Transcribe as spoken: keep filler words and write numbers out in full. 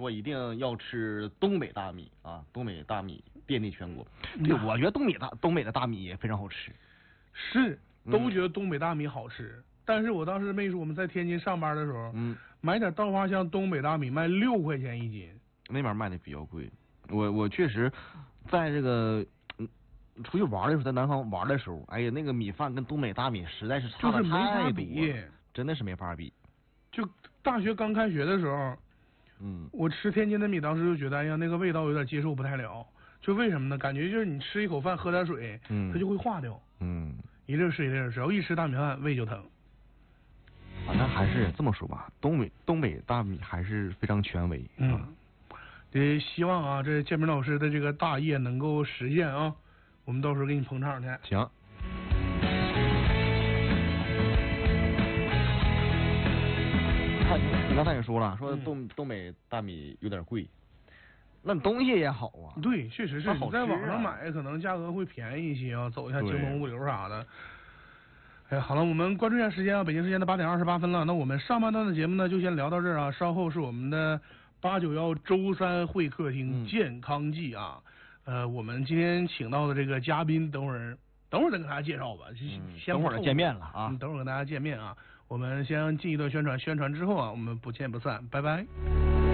说一定要吃东北大米啊，东北大米遍地全国。对，我觉得东北大东北的大米也非常好吃。 是，都觉得东北大米好吃。嗯，但是我当时没说，我们在天津上班的时候，嗯，买点稻花香东北大米卖六块钱一斤， 那边卖的比较贵。我我确实在这个嗯出去玩的时候，在南方玩的时候，哎呀，那个米饭跟东北大米实在是差的太多了，真的是没法比。 就大学刚开学的时候，嗯，我吃天津的米，当时就觉得，哎呀，那个味道有点接受不太了。就为什么呢？感觉就是你吃一口饭，喝点水，嗯，它就会化掉，嗯，一粒是一粒，只要一吃大米饭，胃就疼。 反正还是这么说吧，东北东北大米还是非常权威。 嗯，得希望啊，这建明老师的这个大业能够实现啊，我们到时候给你捧场去。 行。他你刚才也说了，说东、嗯、东北大米有点贵，那东西也好啊。 对，确实是。你在网上买可能价格会便宜一些啊，走一下京东物流啥的。哎，好了，我们关注一下时间啊，北京时间的八点二十八分了。那我们上半段的节目呢，就先聊到这儿啊。稍后是我们的八九幺周三会客厅健康季啊。嗯、呃，我们今天请到的这个嘉宾，等会儿等会儿再跟大家介绍吧。嗯、先等会儿见面了啊、 嗯，等会儿跟大家见面啊。我们先进一段宣传，宣传之后啊，我们不见不散，拜拜。